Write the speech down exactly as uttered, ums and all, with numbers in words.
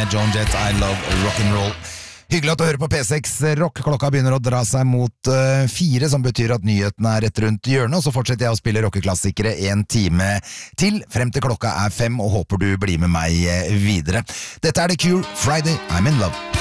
med Joan Jett, I Love Rock'n'Roll. Hyggelig at du hører på P seks Rock. Klokka begynner å dra seg mot uh, fire, som betyr at nyhetene er rett rundt hjørnet, og så fortsetter jeg å spille rockeklassikere en time til, frem til klokka er fem, og håper du blir med meg uh, videre. Dette er The Cure, Friday, I'm in Love.